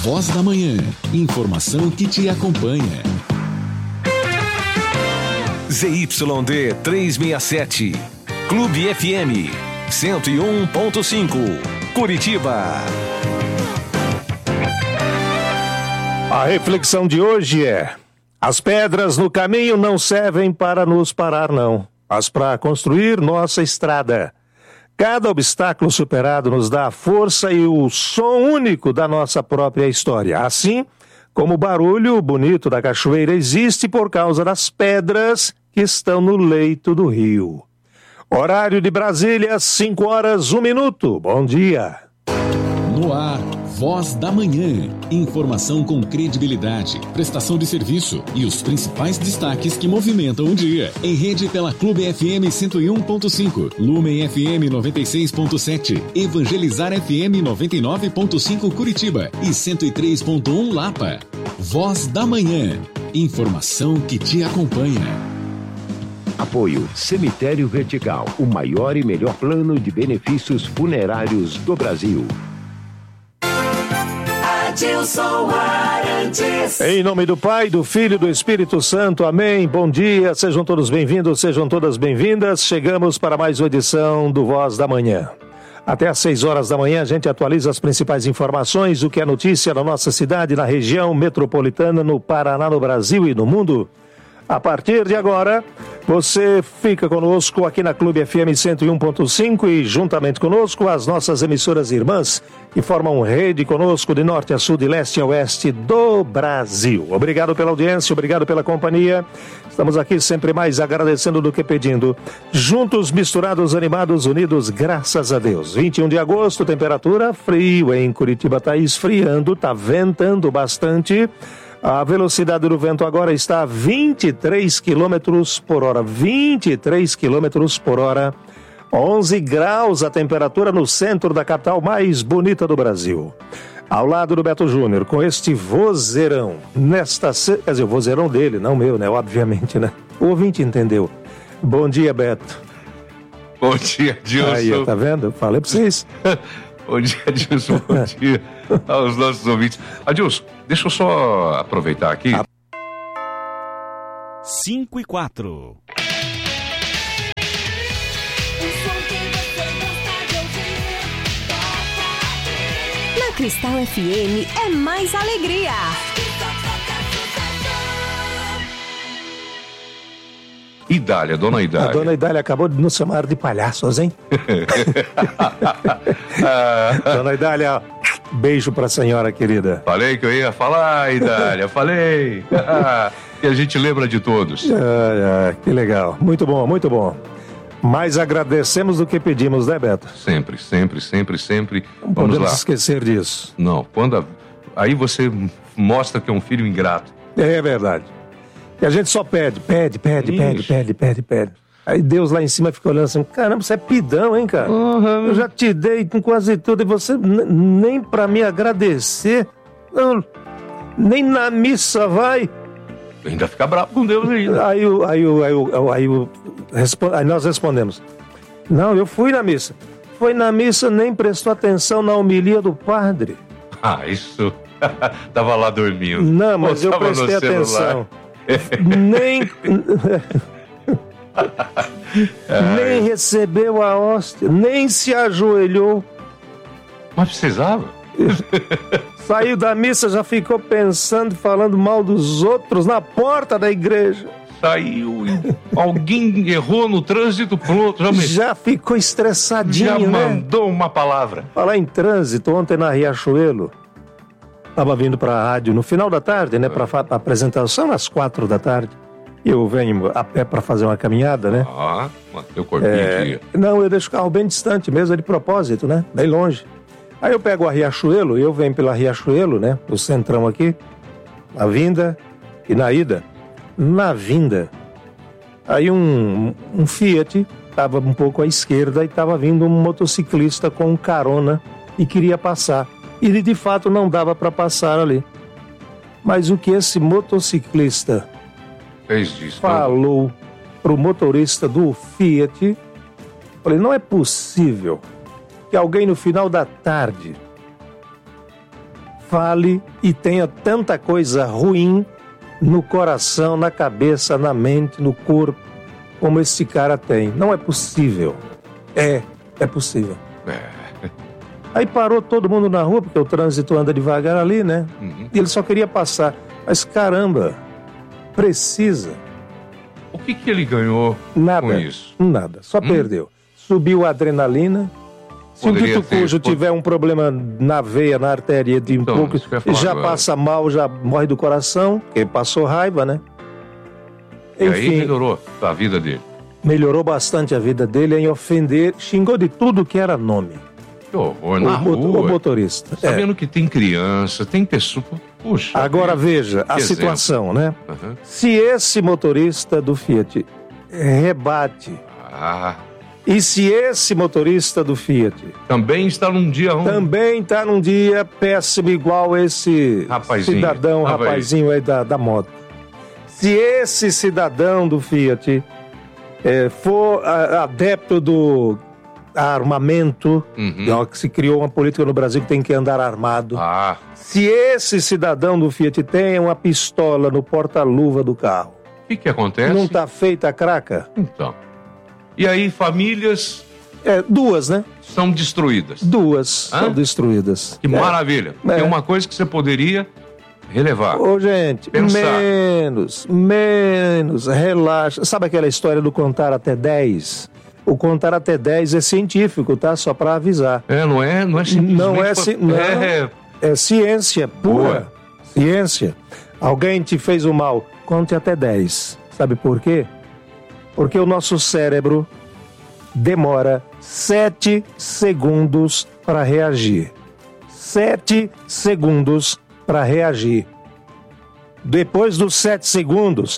Voz da Manhã. Informação que te acompanha. ZYD 367. Clube FM 101.5. Curitiba. A reflexão de hoje é: as pedras no caminho não servem para nos parar, não, mas para construir nossa estrada. Cada obstáculo superado nos dá a força e o som único da nossa própria história. Assim como o barulho bonito da cachoeira existe por causa das pedras que estão no leito do rio. Horário de Brasília, 5h01. Bom dia. No ar, Voz da Manhã. Informação com credibilidade, prestação de serviço e os principais destaques que movimentam o dia. Em rede pela Clube FM 101.5, Lumen FM 96.7, Evangelizar FM 99.5 Curitiba e 103.1 Lapa. Voz da Manhã. Informação que te acompanha. Apoio Cemitério Vertical, o maior e melhor plano de benefícios funerários do Brasil. Adilson Arantes. Em nome do Pai, do Filho e do Espírito Santo, amém. Bom dia, sejam todos bem-vindos, sejam todas bem-vindas. Chegamos para mais uma edição do Voz da Manhã. Até às 6h da manhã a gente atualiza as principais informações, o que é notícia na nossa cidade, na região metropolitana, no Paraná, no Brasil e no mundo. A partir de agora, você fica conosco aqui na Clube FM 101.5 e juntamente conosco as nossas emissoras irmãs que formam rede conosco de norte a sul, de leste a oeste do Brasil. Obrigado pela audiência, obrigado pela companhia. Estamos aqui sempre mais agradecendo do que pedindo. Juntos, misturados, animados, unidos, graças a Deus. 21 de agosto, temperatura frio em Curitiba, está esfriando, está ventando bastante. A velocidade do vento agora está a 23 km por hora. 23 km por hora. 11 graus a temperatura no centro da capital mais bonita do Brasil. Ao lado do Beto Júnior, com este vozeirão. Quer dizer, o vozeirão dele, não meu, né? Obviamente, né? O ouvinte entendeu. Bom dia, Beto. Bom dia, Dilson. Aí, tá vendo? Falei pra vocês. Bom dia, Adilson. Bom dia aos nossos ouvintes. Adilson, deixa eu só aproveitar aqui. 5h04. Na Cristal FM é mais alegria. Idália, dona Idália. A dona Idália acabou de nos chamar de palhaços, hein? Dona Idália, beijo pra senhora querida. Falei que eu ia falar, Idália, falei. E a gente lembra de todos. Que legal, muito bom, muito bom. Mais agradecemos do que pedimos, né, Beto? Sempre, sempre, sempre, sempre. Não Vamos podemos lá. esquecer disso. Não, aí você mostra que é um filho ingrato. É verdade. E a gente só pede. Aí Deus lá em cima fica olhando assim, caramba, você é pidão, hein, cara? Uhum. Eu já te dei com quase tudo e você nem pra me agradecer, não, nem na missa vai. Ainda fica bravo com Deus ainda. Aí nós respondemos, não, eu fui na missa. Foi na missa, nem prestou atenção na homilia do padre. Isso. Tava lá dormindo. Não, mas eu prestei atenção. Nem recebeu a hóstia, nem se ajoelhou. Mas precisava. Saiu da missa, já ficou pensando, falando mal dos outros na porta da igreja. Saiu, alguém errou no trânsito, pronto. Já ficou estressadinho, já né? mandou uma palavra. Falar em trânsito, ontem na Riachuelo, estava vindo para a rádio no final da tarde, né? Para a apresentação às 4 da tarde. Eu venho a pé para fazer uma caminhada, né? Teu corpinho aqui. Não, eu deixo o carro bem distante mesmo, é de propósito, né? Bem longe. Aí eu pego a Riachuelo, eu venho pela Riachuelo, né? O centrão aqui, na vinda e na ida. Na vinda, aí um Fiat estava um pouco à esquerda e estava vindo um motociclista com um carona e queria passar. E de fato não dava para passar ali. Mas o que esse motociclista falou pro motorista do Fiat, falei, não é possível que alguém no final da tarde fale e tenha tanta coisa ruim no coração, na cabeça, na mente, no corpo, como esse cara tem. Não é possível. É possível. Aí parou todo mundo na rua, porque o trânsito anda devagar ali, né? E ele só queria passar. Mas caramba, precisa. O que ele ganhou com isso? Nada, só perdeu. Subiu a adrenalina. Se o dito cujo tiver um problema na veia, na artéria de um pouco, já agora passa mal, já morre do coração, porque passou raiva, né? E enfim, aí melhorou a vida dele. Melhorou bastante a vida dele em ofender, xingou de tudo que era nome. Que horror, na rua. O motorista. Sabendo que tem criança, tem pessoa... Puxa. Agora veja a situação, né? Se esse motorista do Fiat rebate... E se esse motorista do Fiat também está num dia ruim. Também está num dia péssimo, igual esse rapazinho aí da moto. Se esse cidadão do Fiat for adepto do armamento, que se criou uma política no Brasil que tem que andar armado. Se esse cidadão do Fiat tem uma pistola no porta-luva do carro, o que acontece? Não está feita a craca? Então. E aí, famílias... duas, né? São destruídas. São destruídas. Que maravilha. É uma coisa que você poderia relevar. Ô, gente, menos, relaxa. Sabe aquela história do contar até 10? O contar até 10 é científico, tá? Só para avisar. Não é simplesmente... É ciência pura. Ciência. Alguém te fez o mal, conte até 10. Sabe por quê? Porque o nosso cérebro demora 7 segundos para reagir. 7 segundos para reagir. Depois dos 7 segundos,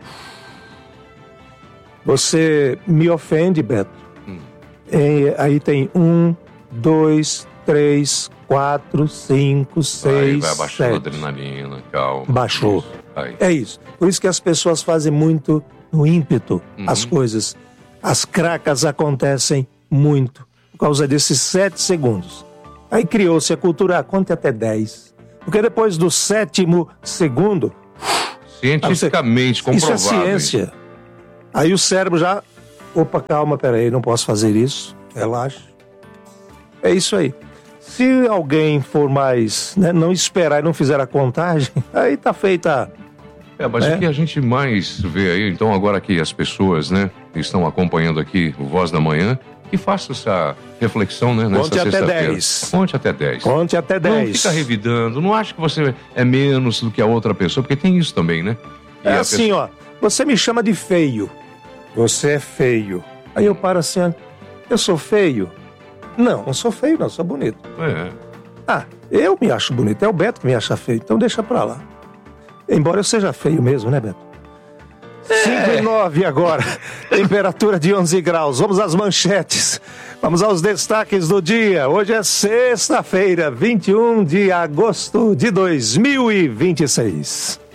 você me ofende, Beto. Aí tem 1, 2, 3, 4, 5, 6, aí vai baixando 7. A adrenalina, calma. Baixou. É isso. Por isso que as pessoas fazem muito no ímpeto as coisas. As cracas acontecem muito por causa desses 7 segundos. Aí criou-se a cultura, conte até 10. Porque depois do 7º segundo... Cientificamente comprovado. Isso é ciência. Aí o cérebro já... Opa, calma, peraí, não posso fazer isso. Relaxa. É isso aí. Se alguém for mais... não esperar e não fizer a contagem, aí tá feita... Mas o que a gente mais vê aí, então, agora que as pessoas, estão acompanhando aqui o Voz da Manhã, que faça essa reflexão, nessa sexta-feira. Conte até 10. Conte até 10. Não fica revidando, não acha que você é menos do que a outra pessoa, porque tem isso também, né? Você me chama de feio. Você é feio. Aí eu paro assim, eu sou feio? Não sou feio, não, sou bonito. Eu me acho bonito, é o Beto que me acha feio, então deixa pra lá. Embora eu seja feio mesmo, né, Beto? 5:09 agora, temperatura de 11 graus. Vamos às manchetes, vamos aos destaques do dia. Hoje é sexta-feira, 21 de agosto de 2026.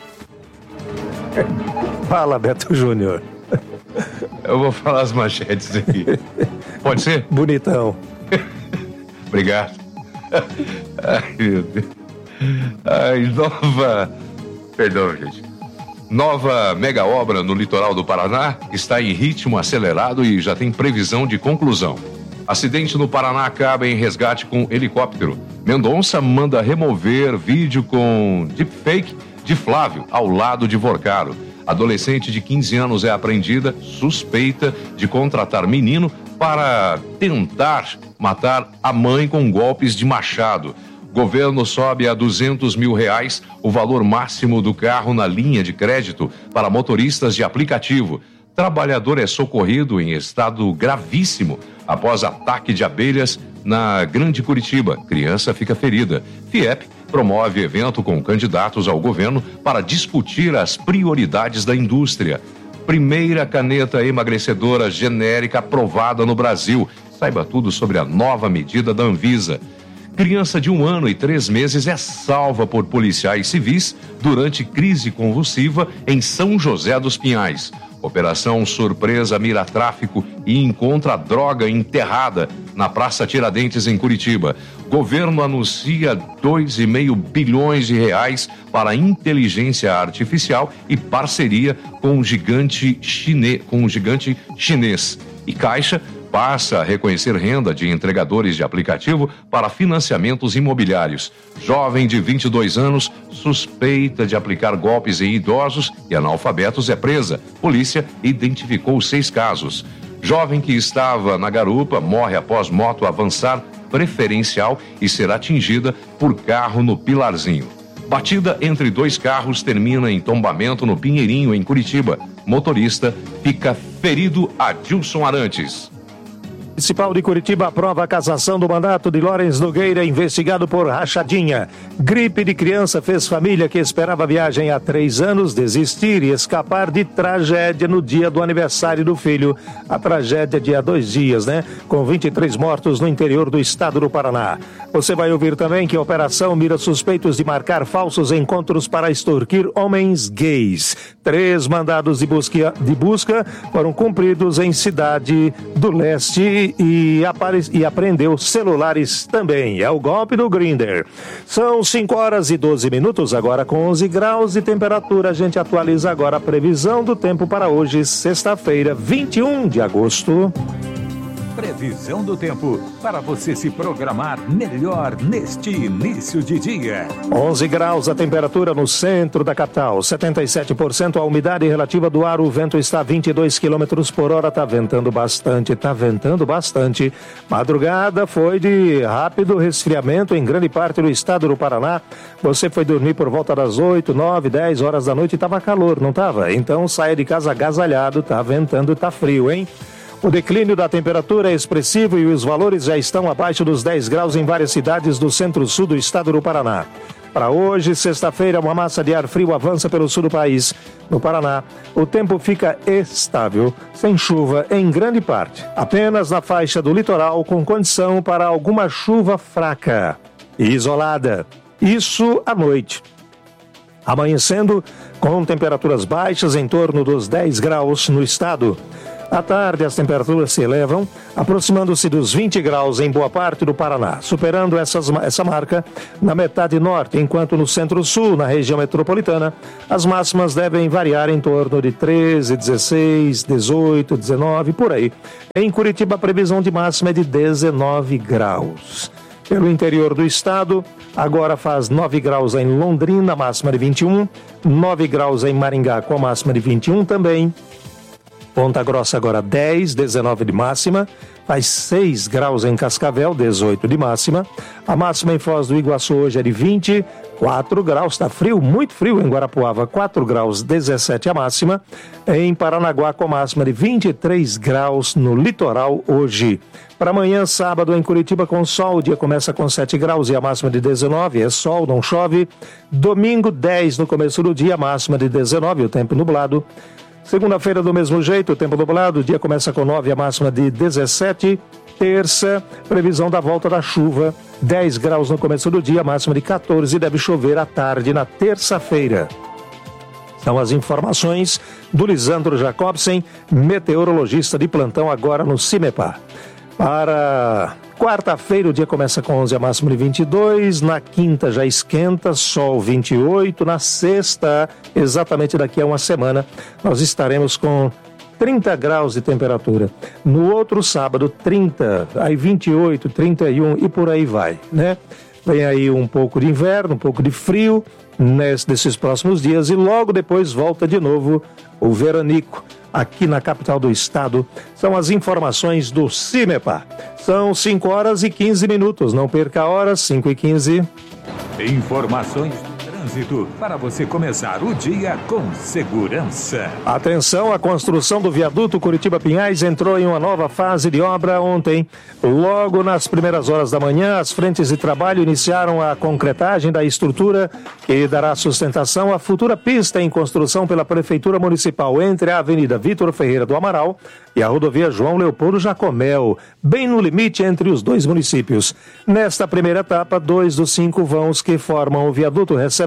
Fala, Beto Júnior. Eu vou falar as manchetes aqui. Pode ser? Bonitão. Obrigado. Ai, meu Deus. Perdão, gente. Nova mega obra no litoral do Paraná está em ritmo acelerado e já tem previsão de conclusão. Acidente no Paraná acaba em resgate com helicóptero. Mendonça manda remover vídeo com deepfake de Flávio ao lado de Vorcaro. Adolescente de 15 anos é apreendida, suspeita de contratar menino para tentar matar a mãe com golpes de machado. Governo sobe a R$200 mil o valor máximo do carro na linha de crédito para motoristas de aplicativo. Trabalhador é socorrido em estado gravíssimo após ataque de abelhas na Grande Curitiba. Criança fica ferida. FIEP promove evento com candidatos ao governo para discutir as prioridades da indústria. Primeira caneta emagrecedora genérica aprovada no Brasil. Saiba tudo sobre a nova medida da Anvisa. Criança de 1 ano e 3 meses é salva por policiais civis durante crise convulsiva em São José dos Pinhais. Operação Surpresa mira tráfico e encontra droga enterrada na Praça Tiradentes, em Curitiba. Governo anuncia 2,5 bilhões de reais para inteligência artificial e parceria com o gigante chinês. E Caixa passa a reconhecer renda de entregadores de aplicativo para financiamentos imobiliários. Jovem de 22 anos, suspeita de aplicar golpes em idosos e analfabetos é presa. Polícia identificou 6 casos. Jovem que estava na garupa morre após moto avançar preferencial e será atingida por carro no Pilarzinho. Batida entre 2 carros termina em tombamento no Pinheirinho, em Curitiba. Motorista fica ferido. Adilson Arantes. Municipal de Curitiba aprova a cassação do mandato de Lawrence Nogueira, investigado por rachadinha. Gripe de criança fez família que esperava a viagem há 3 anos desistir e escapar de tragédia no dia do aniversário do filho. A tragédia de há 2 dias, né? Com 23 mortos no interior do estado do Paraná. Você vai ouvir também que a operação mira suspeitos de marcar falsos encontros para extorquir homens gays. 3 mandados de busca foram cumpridos em Cidade do Leste e apreendeu celulares também. É o golpe do Grindr. São 5 horas e 12 minutos, agora com 11 graus de temperatura. A gente atualiza agora a previsão do tempo para hoje, sexta-feira, 21 de agosto. Previsão do tempo para você se programar melhor neste início de dia. 11 graus a temperatura no centro da capital, 77% a umidade relativa do ar, o vento está a 22 km por hora, tá ventando bastante. Madrugada foi de rápido resfriamento em grande parte do estado do Paraná. Você foi dormir por volta das 8, 9, 10 horas da noite e tava calor, não tava? Então saia de casa agasalhado, tá ventando, tá frio, hein? O declínio da temperatura é expressivo e os valores já estão abaixo dos 10 graus em várias cidades do centro-sul do estado do Paraná. Para hoje, sexta-feira, uma massa de ar frio avança pelo sul do país. No Paraná, o tempo fica estável, sem chuva em grande parte. Apenas na faixa do litoral, com condição para alguma chuva fraca e isolada. Isso à noite. Amanhecendo com temperaturas baixas em torno dos 10 graus no estado. À tarde, as temperaturas se elevam, aproximando-se dos 20 graus em boa parte do Paraná, superando essa marca na metade norte, enquanto no centro-sul, na região metropolitana, as máximas devem variar em torno de 13, 16, 18, 19, por aí. Em Curitiba, a previsão de máxima é de 19 graus. Pelo interior do estado, agora faz 9 graus em Londrina, máxima de 21, 9 graus em Maringá, com a máxima de 21 também. Ponta Grossa agora 10, 19 de máxima, faz 6 graus em Cascavel, 18 de máxima. A máxima em Foz do Iguaçu hoje é de 20, 4 graus, está frio, muito frio em Guarapuava, 4 graus, 17 a máxima. Em Paranaguá com máxima de 23 graus no litoral hoje. Para amanhã, sábado, em Curitiba com sol, o dia começa com 7 graus e a máxima de 19, é sol, não chove. Domingo 10 no começo do dia, máxima de 19, o tempo nublado. Segunda-feira do mesmo jeito, o tempo nublado, o dia começa com 9, a máxima de 17. Terça, previsão da volta da chuva, 10 graus no começo do dia, máxima de 14, deve chover à tarde na terça-feira. São as informações do Lisandro Jacobsen, meteorologista de plantão agora no CIMEPAR. Para quarta-feira o dia começa com 11, a máxima de 22, na quinta já esquenta, sol 28, na sexta, exatamente daqui a uma semana, nós estaremos com 30 graus de temperatura. No outro sábado, 30, aí 28, 31 e por aí vai, né? Vem aí um pouco de inverno, um pouco de frio nesses próximos dias e logo depois volta de novo o veranico aqui na capital do estado. São as informações do CIMEPAR. São 5 horas e 15 minutos. Não perca a hora, 5 e 15. Informações do trânsito para você começar o dia com segurança. Atenção, a construção do viaduto Curitiba-Pinhais entrou em uma nova fase de obra ontem. Logo nas primeiras horas da manhã, as frentes de trabalho iniciaram a concretagem da estrutura que dará sustentação à futura pista em construção pela Prefeitura Municipal entre a Avenida Vitor Ferreira do Amaral e a rodovia João Leopoldo Jacomel, bem no limite entre os dois municípios. Nesta primeira etapa, 2 dos 5 vãos que formam o viaduto recebem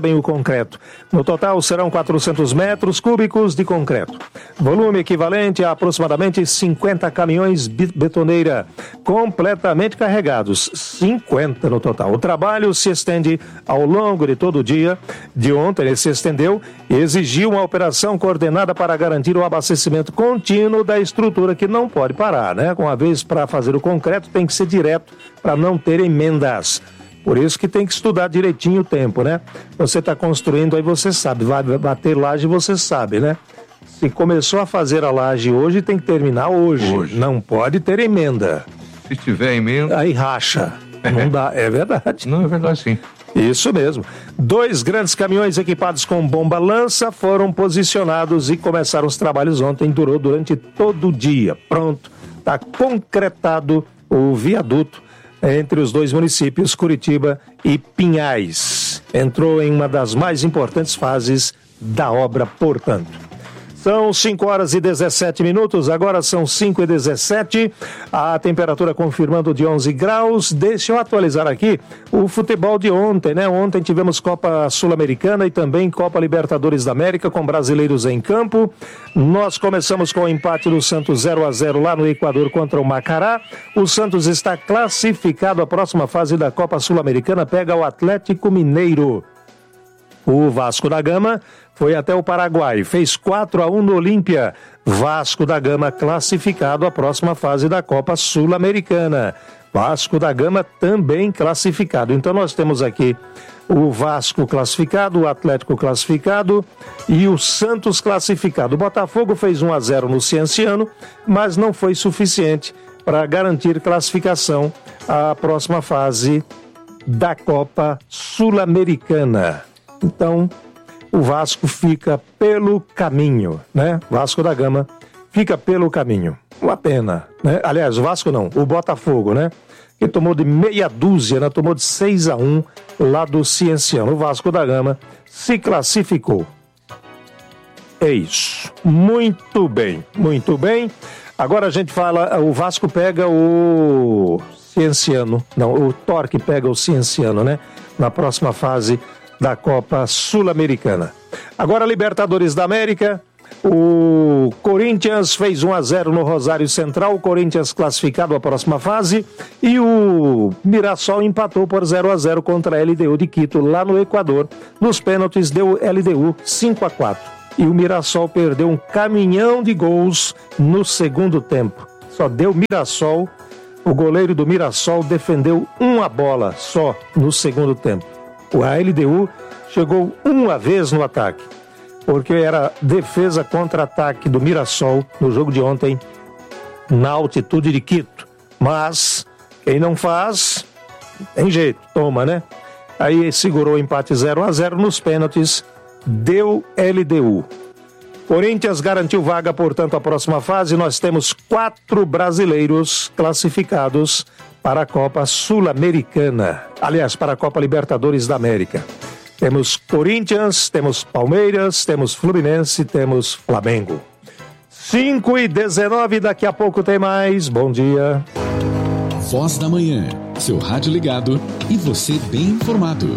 recebem o concreto. No total serão 400 metros cúbicos de concreto. Volume equivalente a aproximadamente 50 caminhões betoneira completamente carregados. 50 no total. O trabalho se estende ao longo de todo o dia. De ontem ele se estendeu e exigiu uma operação coordenada para garantir o abastecimento contínuo da estrutura, que não pode parar, né? Uma vez para fazer o concreto tem que ser direto para não ter emendas. Por isso que tem que estudar direitinho o tempo, né? Você está construindo, aí você sabe, vai bater laje, você sabe, né? Se começou a fazer a laje hoje, tem que terminar hoje. Não pode ter emenda. Se tiver emenda... Aí racha. Não dá, é verdade. Não, é verdade sim. Isso mesmo. 2 grandes caminhões equipados com bomba-lança foram posicionados e começaram os trabalhos ontem. Durou durante todo o dia. Pronto. Está concretado o viaduto entre os 2 municípios, Curitiba e Pinhais. Entrou em uma das mais importantes fases da obra, portanto. São 5h17, agora são 5h17, a temperatura confirmando de 11 graus. Deixa eu atualizar aqui o futebol de ontem, né? Ontem tivemos Copa Sul-Americana e também Copa Libertadores da América, com brasileiros em campo. Nós começamos com o empate do Santos 0-0 lá no Equador contra o Macará. O Santos está classificado à próxima fase da Copa Sul-Americana, pega o Atlético Mineiro. O Vasco da Gama foi até o Paraguai, fez 4-1 no Olímpia. Vasco da Gama classificado à próxima fase da Copa Sul-Americana. Vasco da Gama também classificado. Então nós temos aqui o Vasco classificado, o Atlético classificado e o Santos classificado. O Botafogo fez 1-0 no Cienciano, mas não foi suficiente para garantir classificação à próxima fase da Copa Sul-Americana. Então, o Vasco fica pelo caminho, né? Vasco da Gama fica pelo caminho. Uma pena, né? Aliás, o Vasco não, o Botafogo, né? Que tomou de meia dúzia, né? Tomou de 6-1 lá do Cienciano. O Vasco da Gama se classificou. É isso. Muito bem, muito bem. Agora a gente fala, o Vasco pega o Cienciano, não, o Torque pega o Cienciano, né? Na próxima fase da Copa Sul-Americana. Agora, Libertadores da América, o Corinthians fez 1-0 no Rosário Central, o Corinthians classificado à próxima fase, e o Mirassol empatou por 0-0 contra a LDU de Quito, lá no Equador. Nos pênaltis deu LDU 5-4. E o Mirassol perdeu um caminhão de gols no segundo tempo. Só deu Mirassol, o goleiro do Mirassol defendeu uma bola só no segundo tempo. A LDU chegou uma vez no ataque, porque era defesa contra ataque do Mirassol no jogo de ontem, na altitude de Quito. Mas quem não faz, tem jeito, toma, né? Aí segurou o empate 0-0 nos pênaltis, deu LDU. Corinthians garantiu vaga, portanto, à próxima fase. Nós temos 4 brasileiros classificados para a Copa Sul-Americana. Aliás, para a Copa Libertadores da América. Temos Corinthians, temos Palmeiras, temos Fluminense, temos Flamengo. 5h19, daqui a pouco tem mais. Bom dia. Voz da Manhã, seu rádio ligado e você bem informado.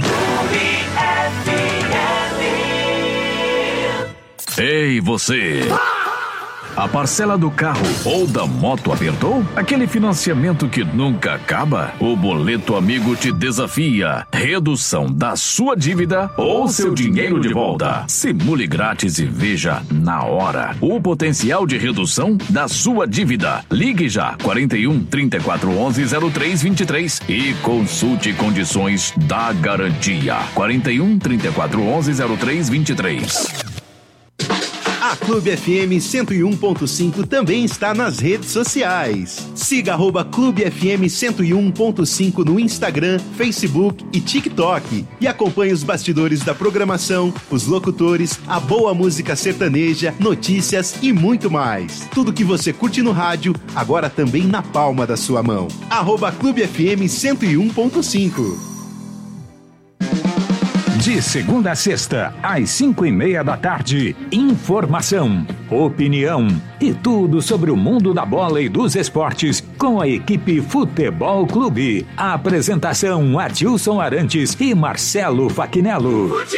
Ei, você! A parcela do carro ou da moto apertou? Aquele financiamento que nunca acaba? O Boleto Amigo te desafia. Redução da sua dívida ou seu dinheiro de volta. Simule grátis e veja na hora o potencial de redução da sua dívida. Ligue já 41 34 11 03 23 e consulte condições da garantia. 41 34 11 03 23. A Clube FM 101.5 também está nas redes sociais. Siga @Clube FM 101.5 no Instagram, Facebook e TikTok. E acompanhe os bastidores da programação, os locutores, a boa música sertaneja, notícias e muito mais. Tudo que você curte no rádio, agora também na palma da sua mão. @Clube FM 101.5. De segunda a sexta, às 5:30 da tarde, informação, opinião e tudo sobre o mundo da bola e dos esportes com a equipe Futebol Clube. A apresentação Adilson Arantes e Marcelo Faquinello.